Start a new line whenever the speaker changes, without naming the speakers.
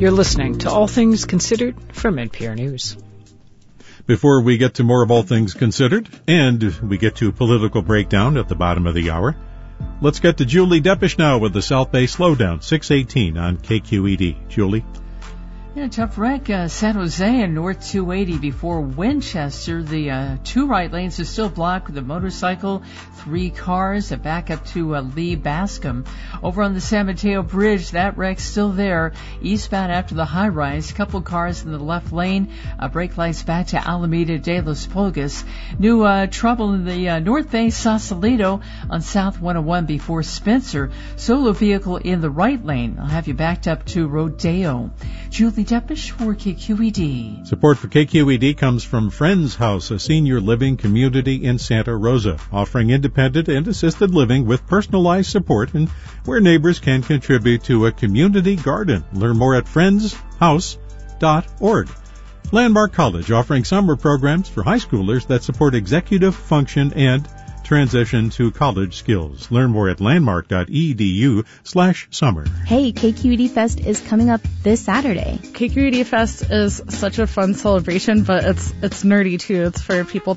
You're listening to All Things Considered from NPR News.
Before we get to more of All Things Considered, and we get to political breakdown at the bottom of the hour, let's get to Julie Deppish now with the South Bay Slowdown, 618 on KQED. Julie?
Yeah, tough wreck, San Jose and North 280 before Winchester. The two right lanes are still blocked with a motorcycle, 3 cars, a backup to Lee Bascom. Over on the San Mateo Bridge, that wreck's still there. Eastbound after the high rise, couple cars in the left lane, brake lights back to Alameda de los Pulgas. New trouble in the North Bay Sausalito on South 101 before Spencer. Solo vehicle in the right lane. I'll have you backed up to Rodeo. Julie Deppish for KQED.
Support for KQED comes from Friends House, a senior living community in Santa Rosa, offering independent and assisted living with personalized support and where neighbors can contribute to a community garden. Learn more at friendshouse.org. Landmark College, offering summer programs for high schoolers that support executive function and transition to college skills. Learn more at landmark.edu/summer.
Hey, KQED Fest is coming up this Saturday.
KQED Fest is such a fun celebration, but it's nerdy too. It's for people